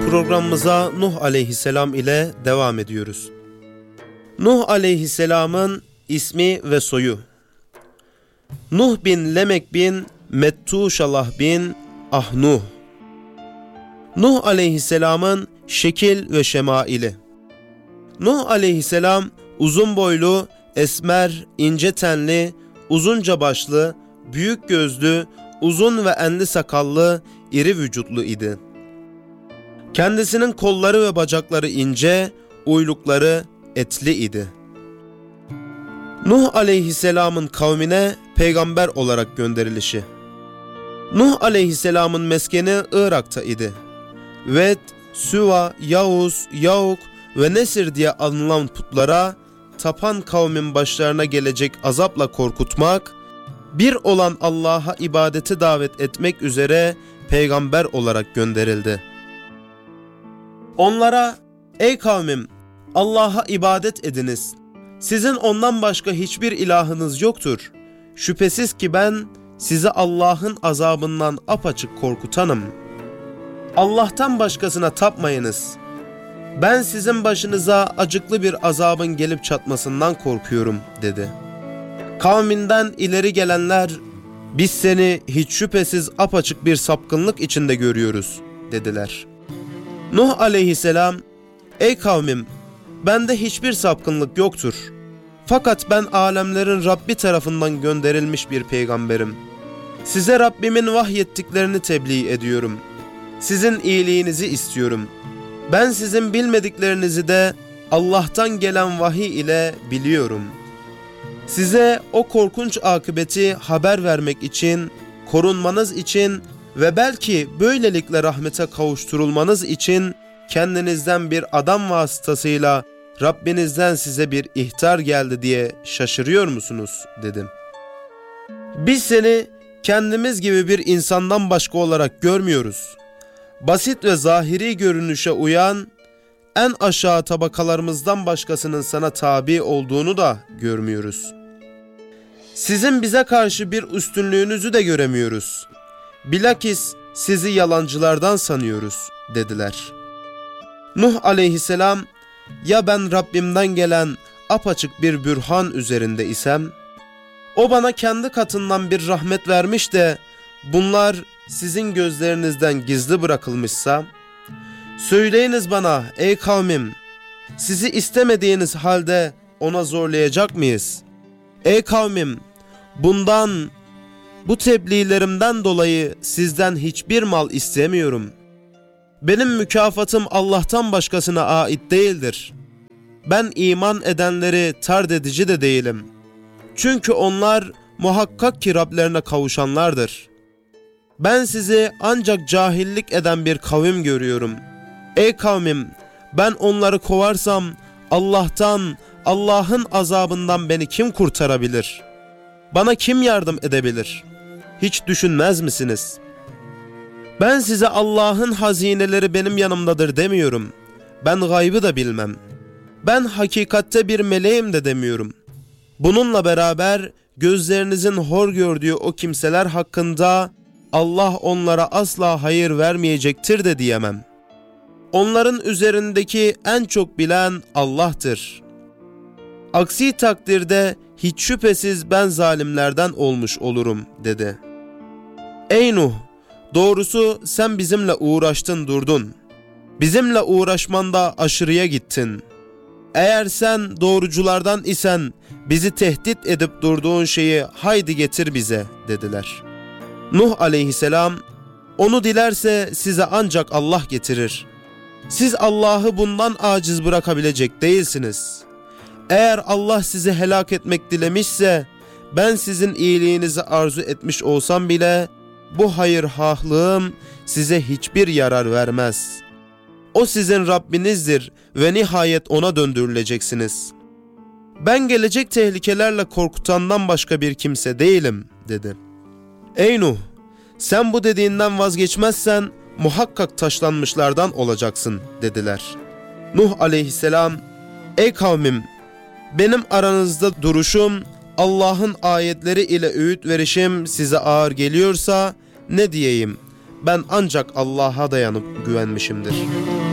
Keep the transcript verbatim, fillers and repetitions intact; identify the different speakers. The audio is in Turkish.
Speaker 1: Programımıza Nuh aleyhisselam ile devam ediyoruz. Nuh aleyhisselamın ismi ve soyu: Nuh bin Lemek bin Mettuşalah bin Ahnuh. Nuh aleyhisselamın şekil ve şemaili: Nuh aleyhisselam uzun boylu, esmer, ince tenli, uzunca başlı, büyük gözlü, uzun ve enli sakallı, iri vücutlu idi. Kendisinin kolları ve bacakları ince, uylukları etli idi. Nuh aleyhisselamın kavmine peygamber olarak gönderilişi: Nuh aleyhisselamın meskeni Irak'ta idi. Ved, Süva, Yavuz, Yavuk ve Nesir diye anılan putlara tapan kavmin başlarına gelecek azapla korkutmak, bir olan Allah'a ibadete davet etmek üzere peygamber olarak gönderildi. Onlara, ey kavmim, Allah'a ibadet ediniz. Sizin ondan başka hiçbir ilahınız yoktur. Şüphesiz ki ben sizi Allah'ın azabından apaçık korkutanım. Allah'tan başkasına tapmayınız. Ben sizin başınıza acıklı bir azabın gelip çatmasından korkuyorum, dedi. Kavminden ileri gelenler, biz seni hiç şüphesiz apaçık bir sapkınlık içinde görüyoruz, dediler. Nuh aleyhisselam, ey kavmim, bende hiçbir sapkınlık yoktur. Fakat ben alemlerin Rabbi tarafından gönderilmiş bir peygamberim. Size Rabbimin vahyettiklerini tebliğ ediyorum. Sizin iyiliğinizi istiyorum. Ben sizin bilmediklerinizi de Allah'tan gelen vahiy ile biliyorum. Size o korkunç akıbeti haber vermek için, korunmanız için ve belki böylelikle rahmete kavuşturulmanız için kendinizden bir adam vasıtasıyla Rabbinizden size bir ihtar geldi diye şaşırıyor musunuz, dedim. Biz seni kendimiz gibi bir insandan başka olarak görmüyoruz. Basit ve zahiri görünüşe uyan, en aşağı tabakalarımızdan başkasının sana tabi olduğunu da görmüyoruz. Sizin bize karşı bir üstünlüğünüzü de göremiyoruz. Bilakis sizi yalancılardan sanıyoruz, dediler. Nuh aleyhisselam, ya ben Rabbimden gelen apaçık bir bürhan üzerinde isem, o bana kendi katından bir rahmet vermiş de bunlar sizin gözlerinizden gizli bırakılmışsa, söyleyiniz bana ey kavmim, sizi istemediğiniz halde ona zorlayacak mıyız? Ey kavmim, bundan, bu tebliğlerimden dolayı sizden hiçbir mal istemiyorum. Benim mükafatım Allah'tan başkasına ait değildir. Ben iman edenleri tard edici de değilim. Çünkü onlar muhakkak ki Rablerine kavuşanlardır. Ben sizi ancak cahillik eden bir kavim görüyorum. Ey kavmim, ben onları kovarsam Allah'tan, Allah'ın azabından beni kim kurtarabilir? Bana kim yardım edebilir? Hiç düşünmez misiniz? Ben size Allah'ın hazineleri benim yanımdadır demiyorum. Ben gaybı da bilmem. Ben hakikatte bir meleğim de demiyorum. Bununla beraber gözlerinizin hor gördüğü o kimseler hakkında Allah onlara asla hayır vermeyecektir de diyemem. Onların üzerindeki en çok bilen Allah'tır. Aksi takdirde hiç şüphesiz ben zalimlerden olmuş olurum, dedi. Ey Nuh! Doğrusu sen bizimle uğraştın durdun. Bizimle uğraşmanda aşırıya gittin. Eğer sen doğruculardan isen bizi tehdit edip durduğun şeyi haydi getir bize, dediler. Nuh aleyhisselam, onu dilerse size ancak Allah getirir. Siz Allah'ı bundan aciz bırakabilecek değilsiniz. Eğer Allah sizi helak etmek dilemişse, ben sizin iyiliğinizi arzu etmiş olsam bile, bu hayırhahlığım size hiçbir yarar vermez. O sizin Rabbinizdir ve nihayet ona döndürüleceksiniz. Ben gelecek tehlikelerle korkutandan başka bir kimse değilim, dedi. Ey Nuh! Sen bu dediğinden vazgeçmezsen muhakkak taşlanmışlardan olacaksın, dediler. Nuh aleyhisselam, ey kavmim! Benim aranızda duruşum, Allah'ın ayetleri ile öğüt verişim size ağır geliyorsa ne diyeyim? ben ancak Allah'a dayanıp güvenmişimdir.